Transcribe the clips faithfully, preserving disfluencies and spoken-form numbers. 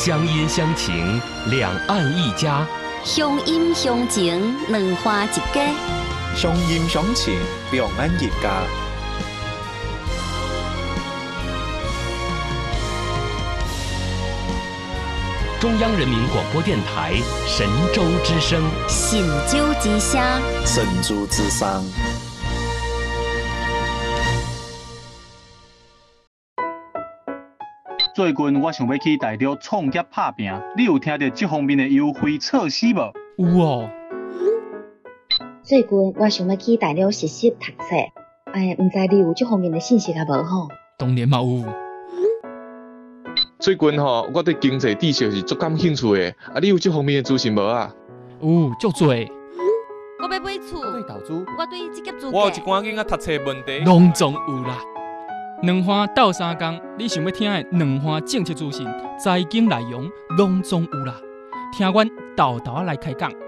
乡音乡情，两岸一家； 乡音乡情，两花一家； 乡音乡情，两岸一家。 中央人民广播电台神州之声， 神州之声， 神州之声。 最近我想要去大陆创业打拼，你有听到这方面的优惠措施无？ 有哦。 最近我想要去大陆实习读册，哎，唔知你有这方面的信息啊无吼？ 当然嘛有。 最近吼，我对经济知识是足感兴趣的，啊，你有这方面的资讯无啊？ 有，足多。 我要买厝， 我对投资， 我对职业资格， 我有一寡囡仔读册问题， 拢总有啦。两花斗三工，你想要听的两花政策资讯、财经内容，拢总有啦。听阮豆豆来开讲。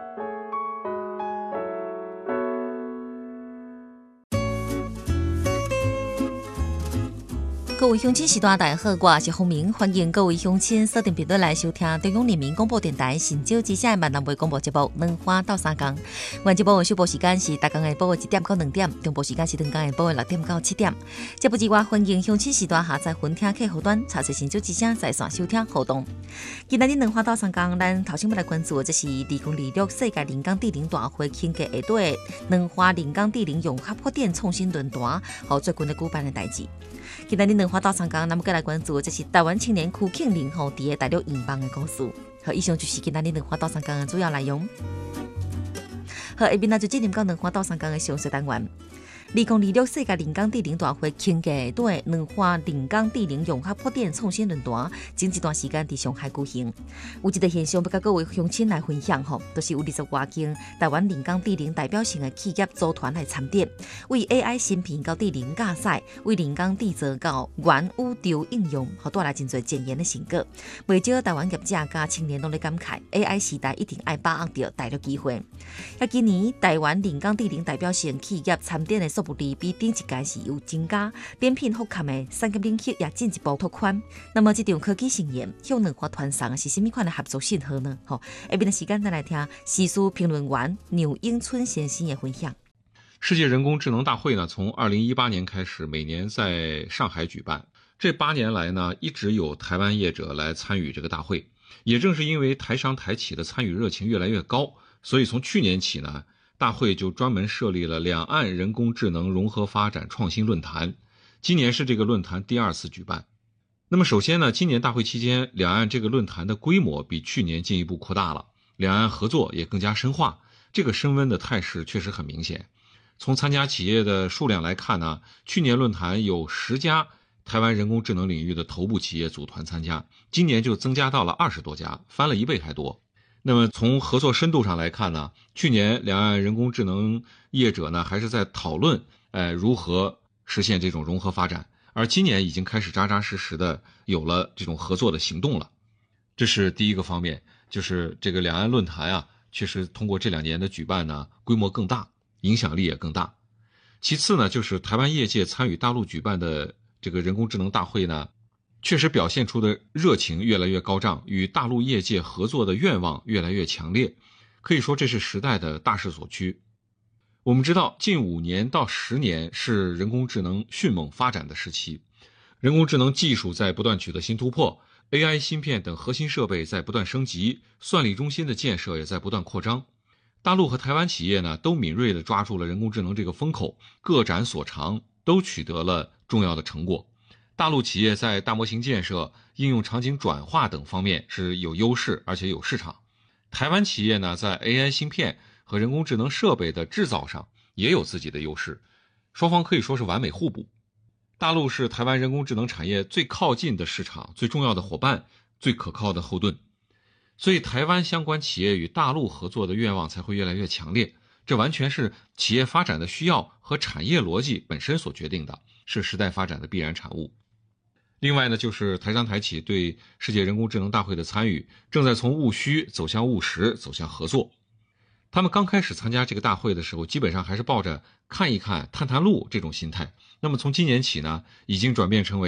各位乡亲时段大家好，我是洪明，欢迎各位乡亲锁定频道来收听中央人民广播电台神州之声的闽南话广播节目《两花斗三工》。原节目的首播时间是逐天下晡的一点到两点，中播时间是两天下晡的六点到七点。节目之外，欢迎乡亲时段下载分听客户端，查询神州之声在线收听互动。今日两花斗三工，咱头先要来关注的这是二零二六世界人工智能大会庆节下底的两花人工智能融合发展创新论坛，和最近的举办的代志。今日两花斗三工，咱们再来关注的这是台湾青年邱庆玲吼伫个大陆远方的故事。好，以上就是今日两花斗三工的主要内容。好，下面咱就进入到两花斗三工的详细单元。二零二六世界人工智能大会庆节下底两花人工智能融合发展创新论坛，前一段时间伫上海举行。有一个现象要甲各位乡亲来分享吼，就是有二十外间台湾人工智能代表性的企业组团来参展，为 A I 芯片到智能驾驶，为人工智能到元宇宙应用，和带来真侪前沿的成果。不少台湾业者加青年拢咧感慨 ，A I 时代一定爱把握到大陆机会。啊，今年台湾人工智能代表性企业参展的数目比顶一届是有增加，展品复刊的产业领域也进一步拓宽。那么，这场科技盛宴向两花团上的是什么款的合作信号呢？吼，下边的时间再来听时事评论员牛英春先生的分享。 世界人工智能大会呢，从二零一八年开始，每年在上海举办。这八年来呢，一直有台湾业者来参与这个大会。也正是因为台商台企的参与热情越来越高，所以从去年起呢，大会就专门设立了两岸人工智能融合发展创新论坛。今年是这个论坛第二次举办。那么首先呢，今年大会期间，两岸这个论坛的规模比去年进一步扩大了，两岸合作也更加深化，这个升温的态势确实很明显。从参加企业的数量来看呢，去年论坛有十家台湾人工智能领域的头部企业组团参加，今年就增加到了二十多家，翻了一倍还多。那么从合作深度上来看呢，去年两岸人工智能业者呢还是在讨论呃如何实现这种融合发展，而今年已经开始扎扎实实的有了这种合作的行动了。这是第一个方面，就是这个两岸论坛啊，确实通过这两年的举办呢，规模更大，影响力也更大。其次呢，就是台湾业界参与大陆举办的这个人工智能大会呢，确实表现出的热情越来越高涨，与大陆业界合作的愿望越来越强烈，可以说这是时代的大势所趋。我们知道，近五年到十年是人工智能迅猛发展的时期，人工智能技术在不断取得新突破， A I 芯片等核心设备在不断升级，算力中心的建设也在不断扩张。大陆和台湾企业呢，都敏锐地抓住了人工智能这个风口，各展所长，都取得了重要的成果。大陆企业在大模型建设、应用场景转化等方面是有优势，而且有市场。台湾企业呢，在 A I 芯片和人工智能设备的制造上也有自己的优势，双方可以说是完美互补。大陆是台湾人工智能产业最靠近的市场、最重要的伙伴、最可靠的后盾，所以台湾相关企业与大陆合作的愿望才会越来越强烈。这完全是企业发展的需要和产业逻辑本身所决定的，是时代发展的必然产物。另外呢，就是台商台企对世界人工智能大会的参与，正在从务虚走向务实，走向合作。他们刚开始参加这个大会的时候，基本上还是抱着看一看、探探路这种心态。那么从今年起呢，已经转变成为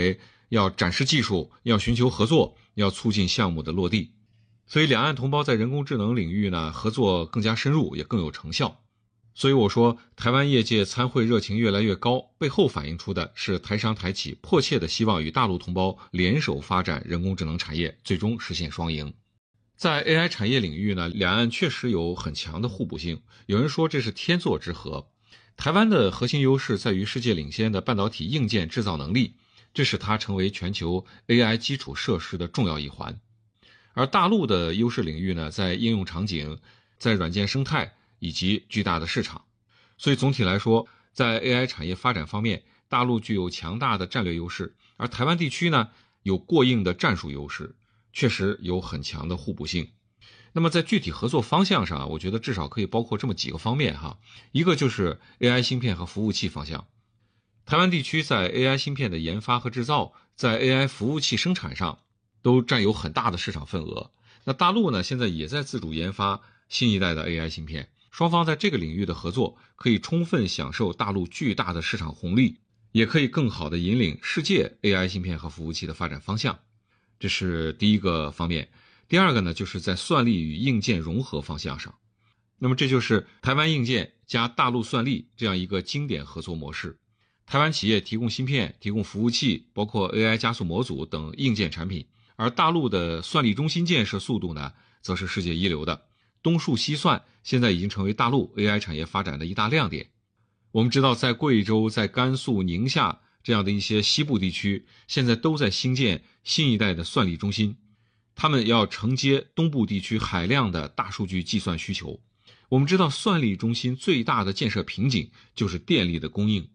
要展示技术，要寻求合作，要促进项目的落地。所以两岸同胞在人工智能领域呢，合作更加深入，也更有成效。所以我说，台湾业界参会热情越来越高，背后反映出的是台商台企迫切的希望与大陆同胞联手发展人工智能产业，最终实现双赢。在 A I 产业领域呢，两岸确实有很强的互补性，有人说这是天作之合。台湾的核心优势在于世界领先的半导体硬件制造能力，这使它成为全球 A I 基础设施的重要一环。而大陆的优势领域呢，在应用场景，在软件生态以及巨大的市场。所以总体来说，在 A I 产业发展方面，大陆具有强大的战略优势，而台湾地区呢，有过硬的战术优势，确实有很强的互补性。那么在具体合作方向上，我觉得至少可以包括这么几个方面哈。一个就是 A I 芯片和服务器方向。台湾地区在 A I 芯片的研发和制造，在 A I 服务器生产上都占有很大的市场份额。那大陆呢，现在也在自主研发新一代的 A I 芯片，双方在这个领域的合作可以充分享受大陆巨大的市场红利，也可以更好地引领世界 A I 芯片和服务器的发展方向。这是第一个方面。第二个呢，就是在算力与硬件融合方向上。那么这就是台湾硬件加大陆算力这样一个经典合作模式。台湾企业提供芯片，提供服务器，包括 A I 加速模组等硬件产品，而大陆的算力中心建设速度呢，则是世界一流的。东数西算现在已经成为大陆 A I 产业发展的一大亮点。我们知道，在贵州、在甘肃、宁夏这样的一些西部地区，现在都在兴建新一代的算力中心，他们要承接东部地区海量的大数据计算需求。我们知道，算力中心最大的建设瓶颈就是电力的供应。